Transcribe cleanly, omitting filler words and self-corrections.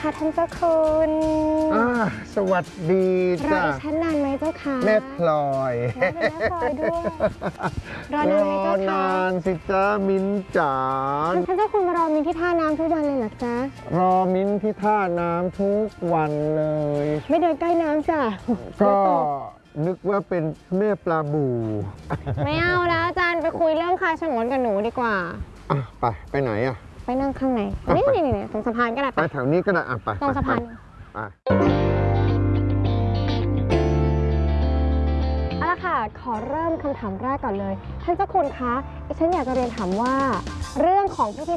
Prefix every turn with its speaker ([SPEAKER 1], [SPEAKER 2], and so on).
[SPEAKER 1] ค่ะท่านเจ้าคุณ
[SPEAKER 2] สวัสดีจ้ะ
[SPEAKER 1] รอดิฉันนานไหมเจ้าค่ะ
[SPEAKER 2] แม่พลอย
[SPEAKER 1] เป็นแม่พลอยด้วยรอนานไหมเจ้าค่ะ
[SPEAKER 2] นานสิจ้ามิ้นจ๋า
[SPEAKER 1] ท่านเจ้าคุณมารอมินที่ท่าน้ำทุกวันเลยเหรอจ๊ะ
[SPEAKER 2] รอมิ้นที่ท่าน้ำทุกวันเลย
[SPEAKER 1] ไม่เดินใกล้น้ำจ้ะ
[SPEAKER 2] ก็นึกว่าเป็นแม่ปลาบู
[SPEAKER 1] ไม่เอาแล้วอาจารย์ไปคุยเรื่องคาฉงนกับหนูดีกว่า
[SPEAKER 2] ไปไหนอ่ะ
[SPEAKER 1] ไปนั่งข้างในนี่ตรงสะพานก็ได้
[SPEAKER 2] ไปแถวนี้ก็ได้ไป
[SPEAKER 1] ตรงสะพานเอาละค่ะขอเริ่มคำถามแรกก่อนเลยท่านเจ้าคุณคะฉันอยากจะเรียนถามว่าเรื่องของพิธี